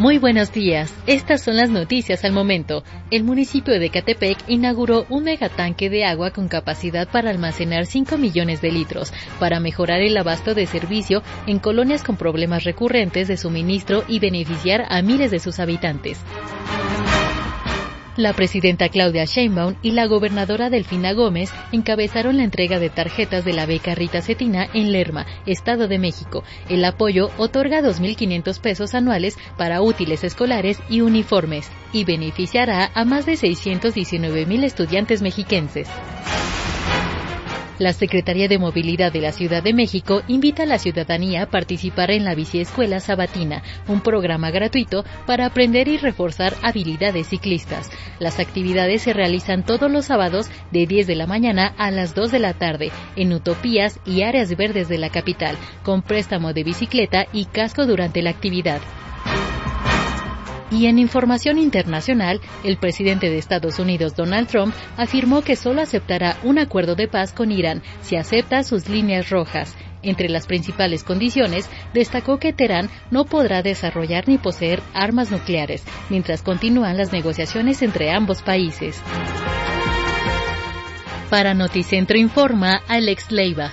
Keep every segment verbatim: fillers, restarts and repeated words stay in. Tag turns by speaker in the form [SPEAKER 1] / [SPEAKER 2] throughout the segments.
[SPEAKER 1] Muy buenos días, estas son las noticias al momento. El municipio de Ecatepec inauguró un megatanque de agua con capacidad para almacenar cinco millones de litros, para mejorar el abasto de servicio en colonias con problemas recurrentes de suministro y beneficiar a miles de sus habitantes. La presidenta Claudia Sheinbaum y la gobernadora Delfina Gómez encabezaron la entrega de tarjetas de la beca Rita Cetina en Lerma, Estado de México. El apoyo otorga dos mil quinientos pesos anuales para útiles escolares y uniformes y beneficiará a más de seiscientos diecinueve mil estudiantes mexiquenses. La Secretaría de Movilidad de la Ciudad de México invita a la ciudadanía a participar en la Biciescuela Sabatina, un programa gratuito para aprender y reforzar habilidades ciclistas. Las actividades se realizan todos los sábados de diez de la mañana a las dos de la tarde en Utopías y áreas verdes de la capital, con préstamo de bicicleta y casco durante la actividad. Y en información internacional, el presidente de Estados Unidos, Donald Trump, afirmó que solo aceptará un acuerdo de paz con Irán si acepta sus líneas rojas. Entre las principales condiciones, destacó que Teherán no podrá desarrollar ni poseer armas nucleares, mientras continúan las negociaciones entre ambos países. Para Noticentro informa Alex Leiva.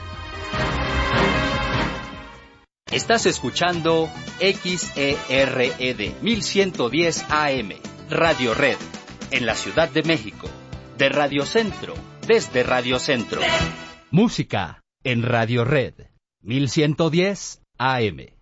[SPEAKER 2] Estás escuchando X E R E D mil ciento diez A M, Radio Red, en la Ciudad de México, de Radio Centro, desde Radio Centro. Música en Radio Red, mil ciento diez A M.